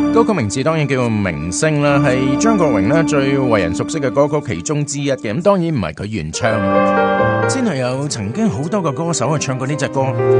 歌曲名字當然叫明星啦，係張國榮咧最為人熟悉嘅歌曲其中之一嘅。咁當然唔係佢原唱，先係有曾經好多個歌手去唱過呢隻歌。